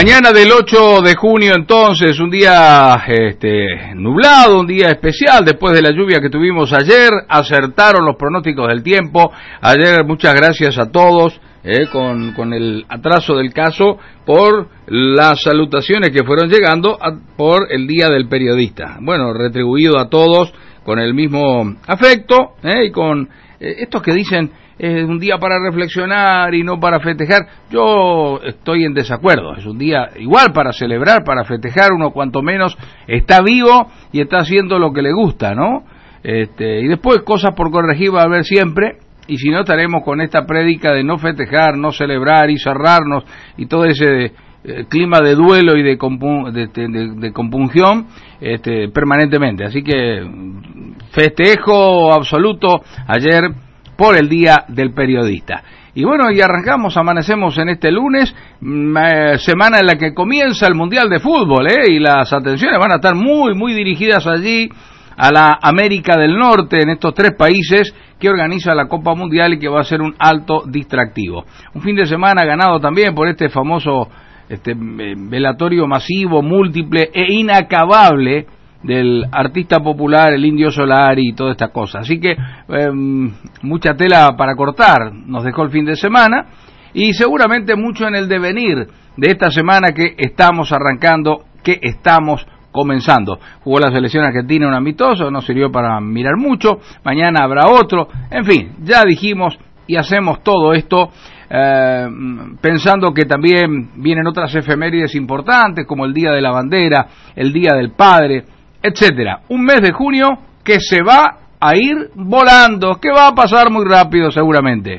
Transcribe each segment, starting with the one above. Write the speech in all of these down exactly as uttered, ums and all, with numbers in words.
Mañana del ocho de junio, entonces, un día este, nublado, un día especial, después de la lluvia que tuvimos ayer. Acertaron los pronósticos del tiempo. Ayer, muchas gracias a todos, eh, con, con el atraso del caso, por las salutaciones que fueron llegando a, por el Día del Periodista. Bueno, retribuido a todos con el mismo afecto, eh, y con eh, estos que dicen... es un día para reflexionar y no para festejar. Yo estoy en desacuerdo. Es un día igual para celebrar, para festejar. Uno cuanto menos está vivo y está haciendo lo que le gusta, ¿no? Este, y después cosas por corregir va a haber siempre, y si no estaremos con esta prédica de no festejar, no celebrar y cerrarnos y todo ese eh, clima de duelo y de, compu de, de, de compunción este, permanentemente. Así que festejo absoluto ayer por el Día del Periodista. Y bueno, y arrancamos, amanecemos en este lunes, eh, semana en la que comienza el Mundial de Fútbol, ¿eh? Y las atenciones van a estar muy, muy dirigidas allí, a la América del Norte, en estos tres países que organiza la Copa Mundial y que va a ser un alto distractivo. Un fin de semana ganado también por este famoso este velatorio masivo, múltiple e inacabable del artista popular, el Indio Solari y toda esta cosa. Así que eh, mucha tela para cortar nos dejó el fin de semana, y seguramente mucho en el devenir de esta semana que estamos arrancando, que estamos comenzando. Jugó la selección argentina un amistoso, no sirvió para mirar mucho, mañana habrá otro, en fin, ya dijimos y hacemos todo esto eh, pensando que también vienen otras efemérides importantes como el Día de la Bandera, el Día del Padre, etcétera. Un mes de junio que se va a ir volando, que va a pasar muy rápido seguramente.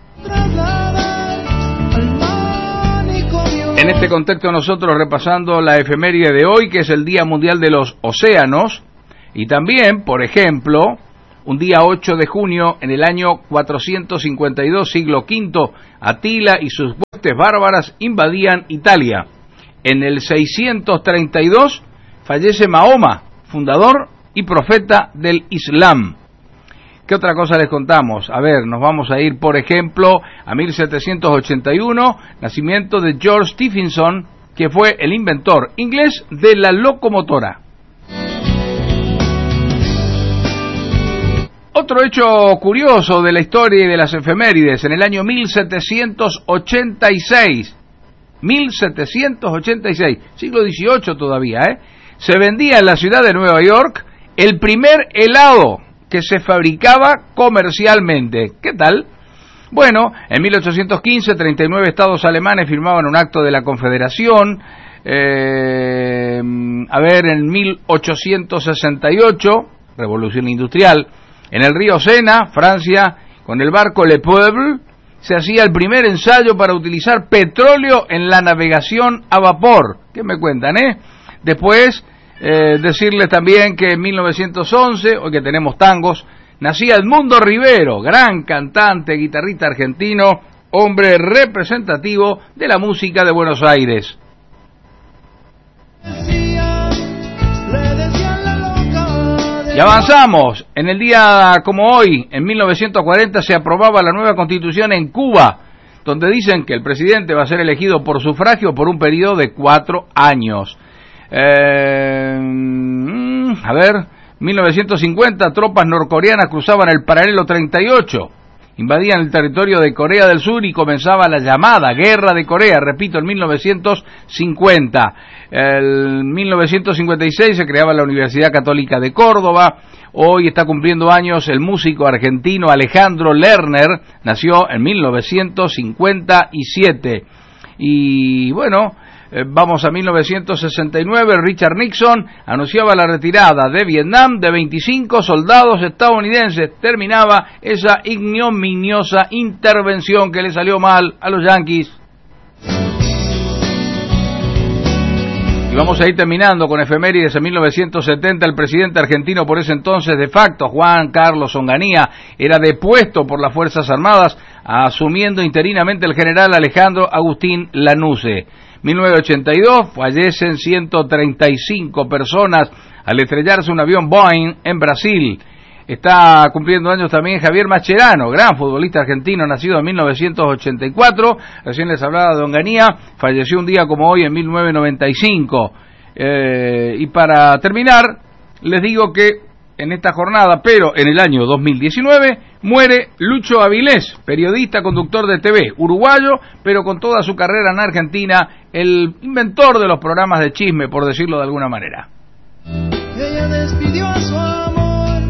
En este contexto nosotros repasando la efeméride de hoy, que es el Día Mundial de los Océanos, y también, por ejemplo, un día ocho de junio, en el año cuatrocientos cincuenta y dos, siglo quinto, Atila y sus huestes bárbaras invadían Italia. En el seiscientos treinta y dos fallece Mahoma, fundador y profeta del Islam. ¿Qué otra cosa les contamos? A ver, nos vamos a ir, por ejemplo, a mil setecientos ochenta y uno, nacimiento de George Stephenson, que fue el inventor inglés de la locomotora. Otro hecho curioso de la historia y de las efemérides, en el año mil setecientos ochenta y seis, mil setecientos ochenta y seis, siglo dieciocho todavía, ¿eh? Se vendía en la ciudad de Nueva York el primer helado que se fabricaba comercialmente. ¿Qué tal? Bueno, en mil ochocientos quince, treinta y nueve estados alemanes firmaban un acto de la Confederación. Eh, a ver, en mil ochocientos sesenta y ocho, Revolución Industrial, en el río Sena, Francia, con el barco Le Peuple, se hacía el primer ensayo para utilizar petróleo en la navegación a vapor. ¿Qué me cuentan, eh? Después, eh, decirles también que en mil novecientos once, hoy que tenemos tangos, nacía Edmundo Rivero, gran cantante, guitarrista argentino, hombre representativo de la música de Buenos Aires. Y avanzamos, en el día como hoy, en mil novecientos cuarenta, se aprobaba la nueva Constitución en Cuba, donde dicen que el presidente va a ser elegido por sufragio por un periodo de cuatro años. Eh, a ver, mil novecientos cincuenta, tropas norcoreanas cruzaban el paralelo treinta y ocho, invadían el territorio de Corea del Sur y comenzaba la llamada Guerra de Corea, repito, en mil novecientos cincuenta. En mil novecientos cincuenta y seis se creaba la Universidad Católica de Córdoba. Hoy está cumpliendo años el músico argentino Alejandro Lerner, nació en mil novecientos cincuenta y siete. Y bueno, Eh, vamos a mil novecientos sesenta y nueve, Richard Nixon anunciaba la retirada de Vietnam de veinticinco soldados estadounidenses. Terminaba esa ignominiosa intervención que le salió mal a los yanquis. Y vamos a ir terminando con efemérides. En mil novecientos setenta, el presidente argentino por ese entonces de facto, Juan Carlos Onganía, era depuesto por las Fuerzas Armadas, asumiendo interinamente el general Alejandro Agustín Lanusse. mil novecientos ochenta y dos, fallecen ciento treinta y cinco personas al estrellarse un avión Boeing en Brasil. Está cumpliendo años también Javier Mascherano, gran futbolista argentino, nacido en mil novecientos ochenta y cuatro. Recién les hablaba de Onganía, falleció un día como hoy en mil novecientos noventa y cinco. Eh, y para terminar, les digo que en esta jornada, pero en el año dos mil diecinueve, muere Lucho Avilés, periodista, conductor de T V, uruguayo, pero con toda su carrera en Argentina, el inventor de los programas de chisme, por decirlo de alguna manera. Ella despidió a su amor,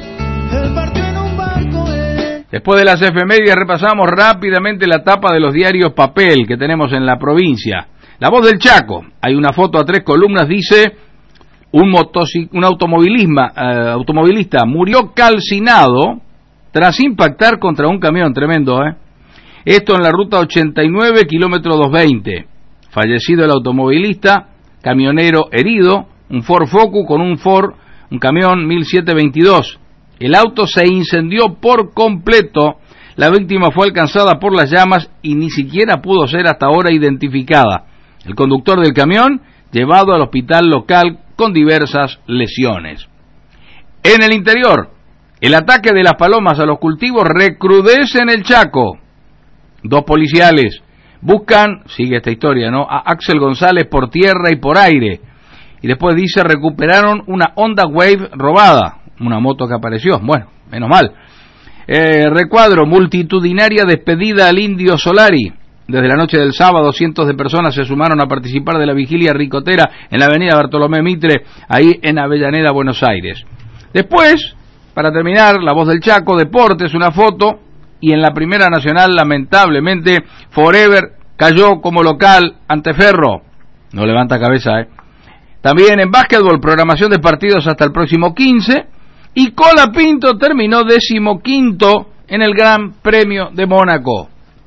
él partió en un barco de... Después de las efemérides repasamos rápidamente la tapa de los diarios papel que tenemos en la provincia. La Voz del Chaco, hay una foto a tres columnas, dice... Un, motocic- un automovilismo, eh, automovilista murió calcinado tras impactar contra un camión, tremendo, ¿eh? Esto en la ruta ochenta y nueve, kilómetro doscientos veinte. Fallecido el automovilista, camionero herido, un Ford Focus con un Ford, un camión mil setecientos veintidós. El auto se incendió por completo, la víctima fue alcanzada por las llamas y ni siquiera pudo ser hasta ahora identificada. El conductor del camión, llevado al hospital local con diversas lesiones. En el interior, el ataque de las palomas a los cultivos recrudece en el Chaco. Dos policiales buscan, sigue esta historia, ¿no?, a Axel González por tierra y por aire. Y después dice, recuperaron una Honda Wave robada, una moto que apareció. Bueno, menos mal. Eh, recuadro, multitudinaria despedida al Indio Solari. Desde la noche del sábado, cientos de personas se sumaron a participar de la vigilia ricotera en la avenida Bartolomé Mitre, ahí en Avellaneda, Buenos Aires. Después, para terminar, La Voz del Chaco, deportes, una foto, y en la Primera Nacional, lamentablemente, Forever cayó como local ante Ferro. No levanta cabeza, ¿eh? También en básquetbol, programación de partidos hasta el próximo quince, y Colapinto terminó decimoquinto en el Gran Premio de Mónaco.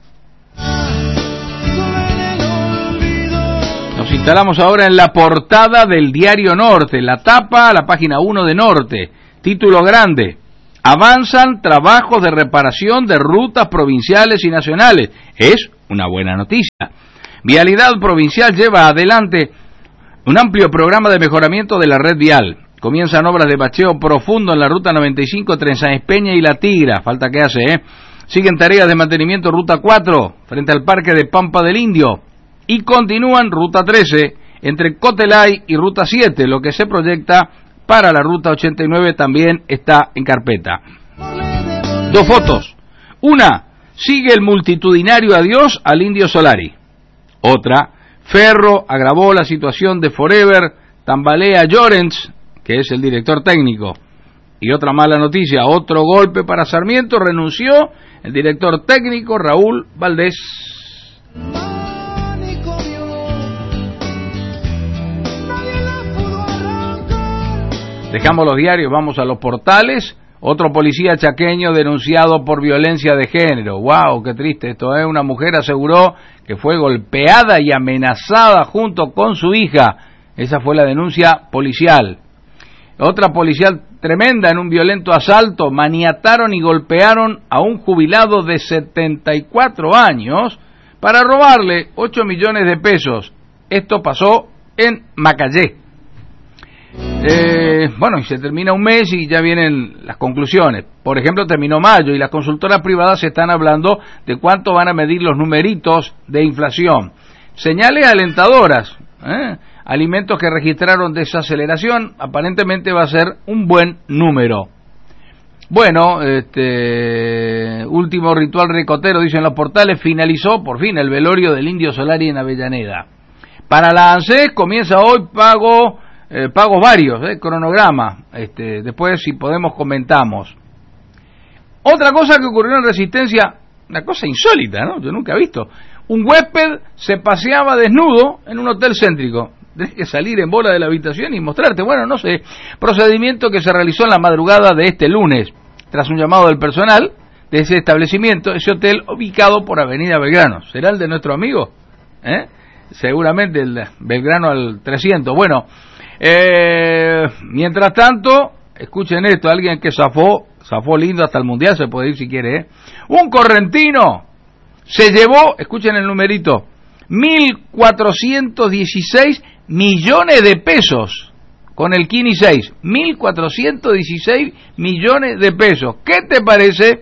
Nos instalamos ahora en la portada del Diario Norte, la tapa, la página uno de Norte, título grande: avanzan trabajos de reparación de rutas provinciales y nacionales. Es una buena noticia. Vialidad Provincial lleva adelante un amplio programa de mejoramiento de la red vial. Comienzan obras de bacheo profundo en la ruta noventa y cinco entre Sáenz Peña y La Tigra, falta que hace, ¿eh? Siguen tareas de mantenimiento ruta cuatro, frente al Parque de Pampa del Indio. Y continúan ruta trece, entre Cotelay y ruta siete, lo que se proyecta para la ruta ochenta y nueve también está en carpeta. Dos fotos. Una, sigue el multitudinario adiós al Indio Solari. Otra, Ferro agravó la situación de Forever, tambalea Llorens, que es el director técnico. Y otra mala noticia, otro golpe para Sarmiento, renunció el director técnico Raúl Valdés. Dejamos los diarios, vamos a los portales. Otro policía chaqueño denunciado por violencia de género. ¡Wow! ¡Qué triste esto! ¿eh? Una mujer aseguró que fue golpeada y amenazada junto con su hija. Esa fue la denuncia policial. Otra policial tremenda en un violento asalto. Maniataron y golpearon a un jubilado de setenta y cuatro años para robarle ocho millones de pesos. Esto pasó en Macayé. Eh, bueno, y se termina un mes y ya vienen las conclusiones. Por ejemplo, terminó mayo y las consultoras privadas están hablando de cuánto van a medir los numeritos de inflación. Señales alentadoras, ¿eh? Alimentos que registraron desaceleración, aparentemente va a ser un buen número. Bueno, este último ritual ricotero, dicen los portales, finalizó por fin el velorio del Indio Solari en Avellaneda. Para la ANSES comienza hoy pago... Eh, pagos varios, eh, cronograma, este, después si podemos comentamos. Otra cosa que ocurrió en Resistencia, una cosa insólita, ¿no? Yo nunca he visto. Un huésped se paseaba desnudo en un hotel céntrico. Tienes que salir en bola de la habitación y mostrarte, bueno, no sé, procedimiento que se realizó en la madrugada de este lunes, tras un llamado del personal de ese establecimiento, ese hotel ubicado por Avenida Belgrano. ¿Será el de nuestro amigo? ¿Eh? Seguramente el de Belgrano al trescientos. Bueno, Eh, mientras tanto, escuchen esto, alguien que zafó, zafó lindo hasta el Mundial, se puede ir si quiere, ¿eh? Un correntino se llevó, escuchen el numerito, mil cuatrocientos dieciséis millones de pesos con el Kini seis, mil cuatrocientos dieciséis millones de pesos. ¿Qué te parece?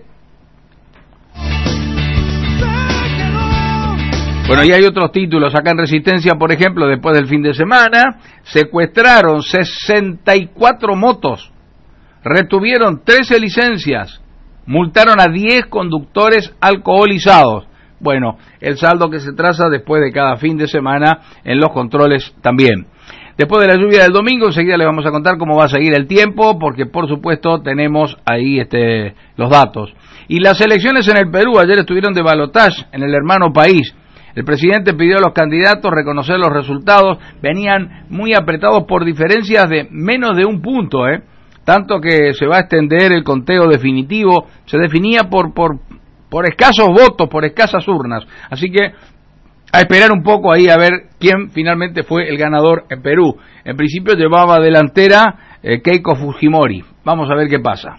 Bueno, y hay otros títulos acá en Resistencia, por ejemplo, después del fin de semana, secuestraron sesenta y cuatro motos, retuvieron trece licencias, multaron a diez conductores alcoholizados. Bueno, el saldo que se traza después de cada fin de semana en los controles también. Después de la lluvia del domingo, enseguida les vamos a contar cómo va a seguir el tiempo, porque por supuesto tenemos ahí este, los datos. Y las elecciones en el Perú, ayer estuvieron de balotaje en el hermano país. El presidente pidió a los candidatos reconocer los resultados, venían muy apretados por diferencias de menos de un punto, ¿eh? Tanto que se va a extender el conteo definitivo, se definía por, por, por escasos votos, por escasas urnas, así que a esperar un poco ahí a ver quién finalmente fue el ganador en Perú. En principio llevaba delantera eh, Keiko Fujimori, vamos a ver qué pasa.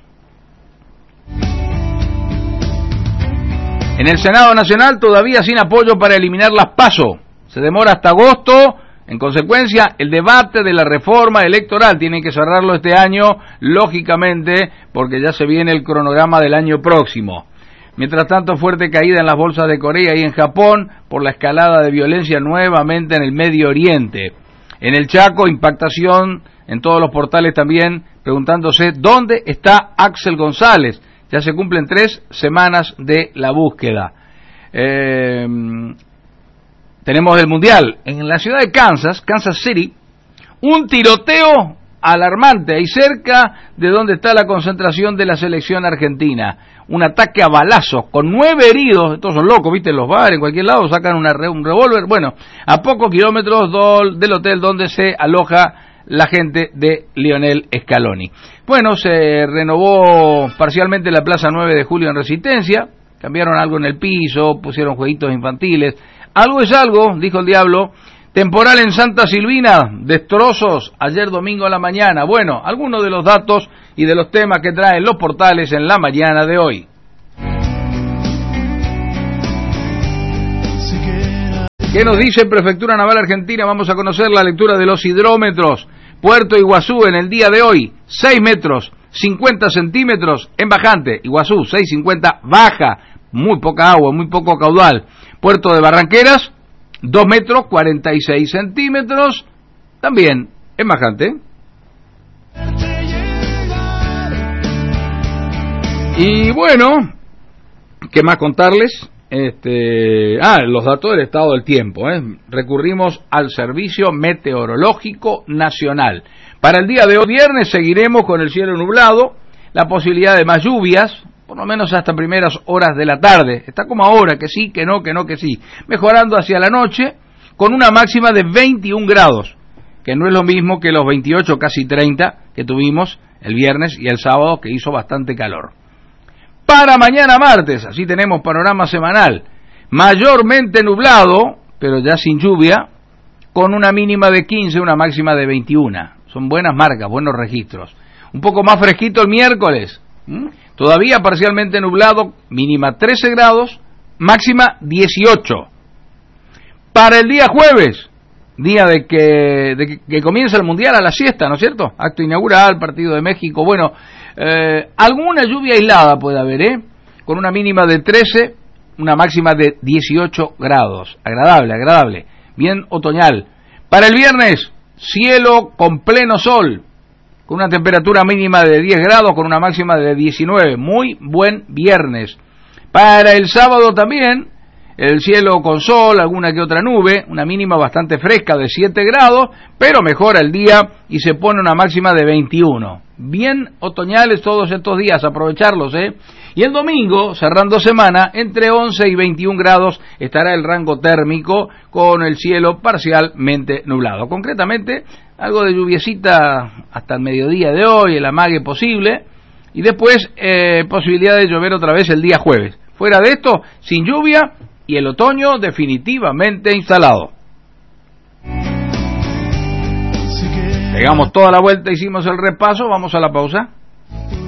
En el Senado Nacional todavía sin apoyo para eliminar las PASO. Se demora hasta agosto. En consecuencia, el debate de la reforma electoral tiene que cerrarlo este año, lógicamente, porque ya se viene el cronograma del año próximo. Mientras tanto, fuerte caída en las bolsas de Corea y en Japón por la escalada de violencia nuevamente en el Medio Oriente. En el Chaco, impactación en todos los portales también, preguntándose dónde está Axel González. Ya se cumplen tres semanas de la búsqueda. Eh, tenemos el Mundial. En la ciudad de Kansas, Kansas City, un tiroteo alarmante ahí cerca de donde está la concentración de la selección argentina. Un ataque a balazos con nueve heridos. Estos son locos, ¿viste? En los bares, en cualquier lado, sacan una, un revólver. Bueno, a pocos kilómetros do, del hotel donde se aloja la gente de Lionel Scaloni. Bueno, se renovó parcialmente la Plaza nueve de Julio en Resistencia, cambiaron algo en el piso, pusieron jueguitos infantiles. Algo es algo, dijo el diablo. Temporal en Santa Silvina, destrozos ayer domingo a la mañana. Bueno, algunos de los datos y de los temas que traen los portales en la mañana de hoy. ¿Qué nos dice Prefectura Naval Argentina? Vamos a conocer la lectura de los hidrómetros. Puerto Iguazú en el día de hoy, seis metros, cincuenta centímetros en bajante. Iguazú, seis cincuenta, baja, muy poca agua, muy poco caudal. Puerto de Barranqueras, dos metros, cuarenta y seis centímetros, también en bajante. Y bueno, ¿qué más contarles? Este, ah, los datos del estado del tiempo, ¿eh? Recurrimos al Servicio Meteorológico Nacional. Para el día de hoy, viernes, seguiremos con el cielo nublado, la posibilidad de más lluvias, por lo menos hasta primeras horas de la tarde. Está como ahora, que sí, que no, que no, que sí. Mejorando hacia la noche, con una máxima de veintiún grados, que no es lo mismo que los veintiocho, casi treinta, que tuvimos el viernes y el sábado, que hizo bastante calor. Para mañana martes, así tenemos panorama semanal, mayormente nublado, pero ya sin lluvia, con una mínima de quince, una máxima de veintiuno. Son buenas marcas, buenos registros. Un poco más fresquito el miércoles, ¿Mm? todavía parcialmente nublado, mínima trece grados, máxima dieciocho. Para el día jueves, día de que, de que, que comienza el Mundial a la siesta, ¿no es cierto? Acto inaugural, partido de México, bueno... Eh, alguna lluvia aislada puede haber, ¿eh? Con una mínima de trece, una máxima de dieciocho grados. Agradable, agradable. Bien otoñal. Para el viernes, cielo con pleno sol, con una temperatura mínima de diez grados, con una máxima de diecinueve. Muy buen viernes. Para el sábado también, el cielo con sol, alguna que otra nube, una mínima bastante fresca de siete grados, pero mejora el día y se pone una máxima de veintiuno. Bien otoñales todos estos días, aprovecharlos, ¿eh? Y el domingo, cerrando semana, entre once y veintiún grados estará el rango térmico con el cielo parcialmente nublado. Concretamente, algo de lluviecita hasta el mediodía de hoy, el amague posible, y después eh, posibilidad de llover otra vez el día jueves. Fuera de esto, sin lluvia y el otoño definitivamente instalado. Pegamos toda la vuelta, hicimos el repaso, vamos a la pausa.